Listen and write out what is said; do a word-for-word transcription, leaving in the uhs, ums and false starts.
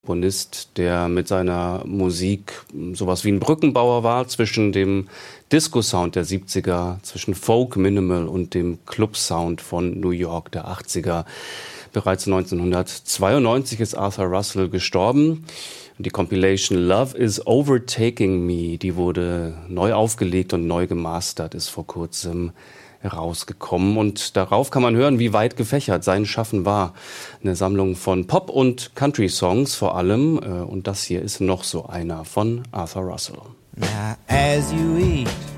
Komponist, der mit seiner Musik sowas wie ein Brückenbauer war zwischen dem Disco-Sound der siebziger, zwischen Folk, Minimal und dem Club-Sound von New York der achtziger. Bereits neunzehnhundertzweiundneunzig ist Arthur Russell gestorben. Die Compilation Love is Overtaking Me, die wurde neu aufgelegt und neu gemastert, ist vor kurzem herausgekommen. Und darauf kann man hören, wie weit gefächert sein Schaffen war. Eine Sammlung von Pop- und Country-Songs vor allem. Und das hier ist noch so einer von Arthur Russell. Now, as you eat